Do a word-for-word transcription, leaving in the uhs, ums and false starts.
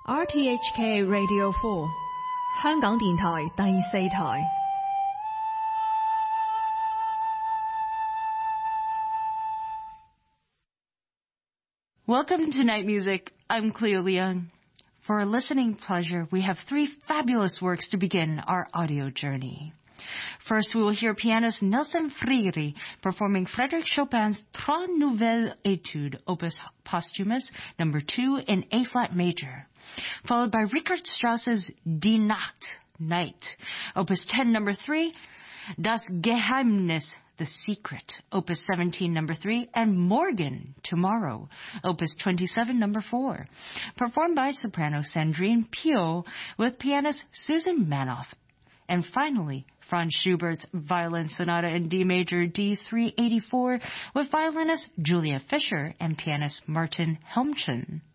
R T H K Radio four 香港電台第四台。 Welcome to Night Music. I'm Cleo Leung. For our listening pleasure, we have three fabulous works to begin our audio journey. First, we will hear pianist Nelson Freire performing Frédéric Chopin's Trois Nouvelles Etudes, Opus Posthumous, number two in A-flat major, followed by Richard Strauss's Die Nacht, Night, Opus ten, number three, Das Geheimnis, The Secret, Opus seventeen, number three, and Morgen, Tomorrow, Opus twenty-seven, number four, performed by soprano Sandrine Piot with pianist Susan Manoff. And finally, Franz Schubert's Violin Sonata in D major D three eighty-four with violinist Julia Fischer and pianist Martin Helmchen.